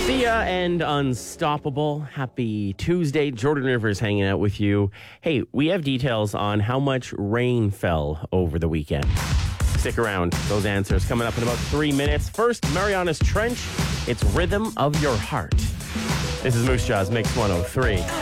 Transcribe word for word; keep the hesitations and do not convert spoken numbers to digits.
Sia and Unstoppable. Happy Tuesday. Jordan Rivers hanging out with you. Hey, we have details on how much rain fell over the weekend. Stick around. Those answers coming up in about three minutes. First, Mariana's Trench. It's Rhythm of Your Heart. This is Moose Jaw's Mix one oh three.